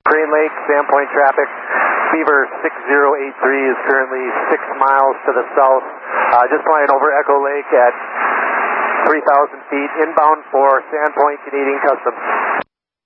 Crane Lake, Sandpoint traffic. Beaver 6083 is currently 6 miles to the south. Just flying over Echo Lake at 3,000 feet, inbound for Sandpoint Canadian Customs.